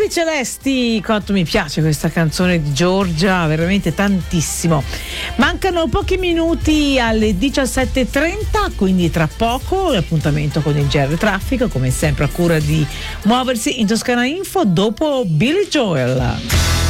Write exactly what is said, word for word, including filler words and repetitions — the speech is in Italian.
Azzurri Celesti, quanto mi piace questa canzone di Giorgia, veramente tantissimo. Mancano pochi minuti alle diciassette e trenta, quindi tra poco l'appuntamento con il G R Traffico, come sempre a cura di Muoversi in Toscana Info, dopo Billy Joel.